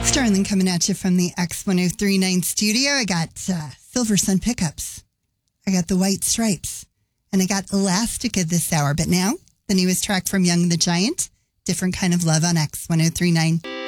Starling coming at you from the X1039 studio. I got Silver Sun Pickups. I got the White Stripes. And I got Elastica this hour. But now, the newest track from Young the Giant, Different Kind of Love on X1039.